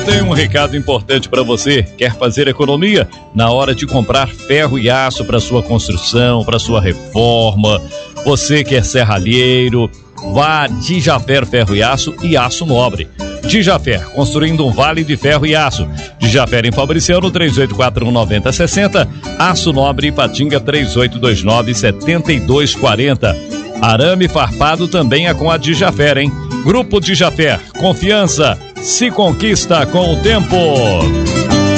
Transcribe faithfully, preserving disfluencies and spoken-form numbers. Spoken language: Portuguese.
tenho um recado importante para você. Quer fazer economia na hora de comprar ferro e aço para sua construção, para sua reforma? Você que é serralheiro, vá a Dijafer Ferro e Aço e Aço Nobre. Dijafer, construindo um vale de ferro e aço. Dijafer em Fabriciano, três oito quatro um, nove zero seis zero. Aço Nobre Ipatinga, três oito dois nove, sete dois quatro zero. Arame farpado também é com a Dijafer, hein? Grupo Dijafer, confiança se conquista com o tempo.